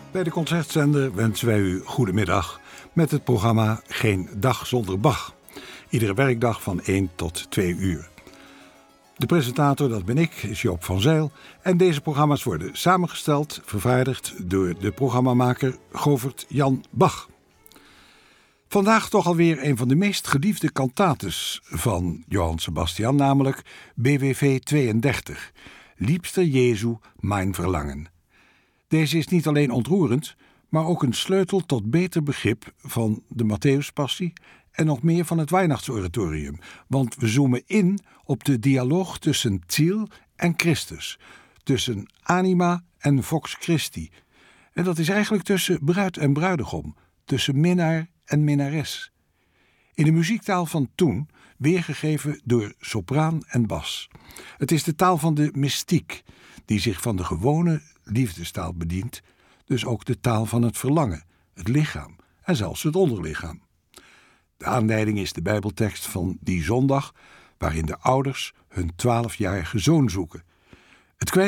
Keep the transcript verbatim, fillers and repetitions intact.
Bij de Concertzender wensen wij u goedemiddag met het programma Geen Dag Zonder Bach. Iedere werkdag van één tot twee uur. De presentator, dat ben ik, is Joop van Zijl. En deze programma's worden samengesteld, vervaardigd door de programmamaker Govert Jan Bach. Vandaag toch alweer een van de meest geliefde cantates van Johann Sebastian, namelijk B W V tweeëndertig, Liebster Jesu, mijn verlangen. Deze is niet alleen ontroerend, maar ook een sleutel tot beter begrip van de Matthäuspassie en nog meer van het Weihnachtsoratorium, want we zoomen in op de dialoog tussen Ziel en Christus, tussen anima en vox Christi. En dat is eigenlijk tussen bruid en bruidegom, tussen minnaar en minnares. In de muziektaal van toen, weergegeven door sopraan en bas. Het is de taal van de mystiek, die zich van de gewone liefdestaal bedient, dus ook de taal van het verlangen, het lichaam en zelfs het onderlichaam. De aanleiding is de Bijbeltekst van die zondag, waarin de ouders hun twaalfjarige zoon zoeken. Het